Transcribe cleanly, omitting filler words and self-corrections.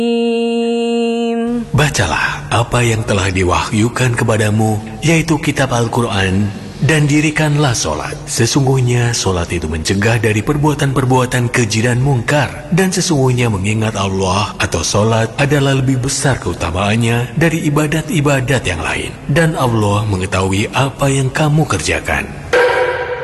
Bacalah apa yang telah diwahyukan kepadamu, yaitu kitab Al-Quran, dan dirikanlah solat. Sesungguhnya solat itu mencegah dari perbuatan-perbuatan keji dan mungkar, dan sesungguhnya mengingat Allah atau solat adalah lebih besar keutamaannya dari ibadat-ibadat yang lain, dan Allah mengetahui apa yang kamu kerjakan.